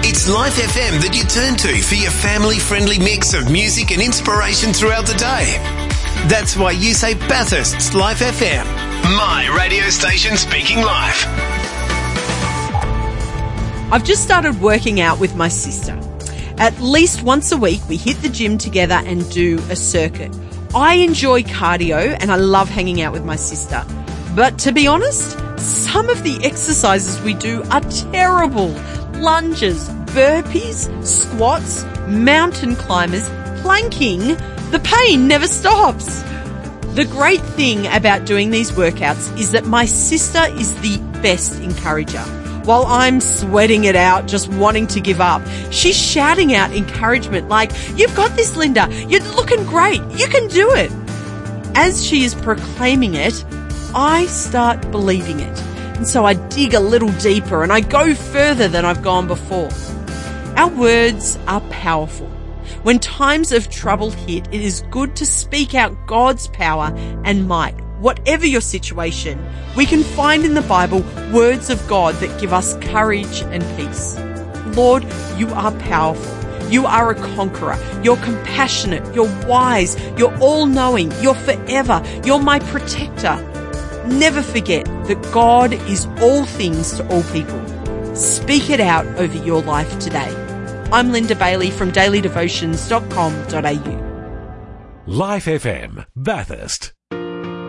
It's Life FM that you turn to for your family-friendly mix of music and inspiration throughout the day. That's why you say Bathurst's Life FM. My radio station speaking life. I've just started working out with my sister. At least once a week, we hit the gym together and do a circuit. I enjoy cardio and I love hanging out with my sister. But to be honest, some of the exercises we do are terrible. Lunges, burpees, squats, mountain climbers, planking. The pain never stops. The great thing about doing these workouts is that my sister is the best encourager. While I'm sweating it out, just wanting to give up, she's shouting out encouragement like, "You've got this, Linda. You're looking great. You can do it." As she is proclaiming it, I start believing it. And so I dig a little deeper and I go further than I've gone before. Our words are powerful. When times of trouble hit, it is good to speak out God's power and might. Whatever your situation, we can find in the Bible words of God that give us courage and peace. Lord, you are powerful. You are a conqueror. You're compassionate. You're wise. You're all-knowing. You're forever. You're my protector. Never forget that God is all things to all people. Speak it out over your life today. I'm Linda Bailey from dailydevotions.com.au. Life FM, Bathurst.